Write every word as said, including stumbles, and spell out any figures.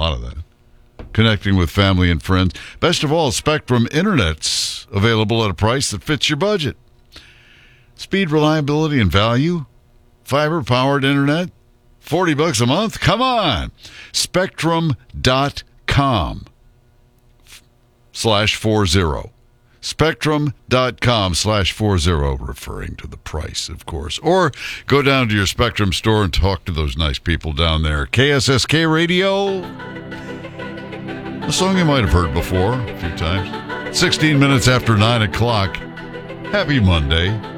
lot of that. Connecting with family and friends. Best of all, Spectrum Internet's available at a price that fits your budget. Speed, reliability, and value. Fiber-powered internet. forty bucks a month? Come on. Spectrum dot com slash four zero. Spectrum dot com slash four zero, referring to the price, of course. Or go down to your Spectrum store and talk to those nice people down there. K S S K Radio. A song you might have heard before a few times. sixteen minutes after nine o'clock. Happy Monday.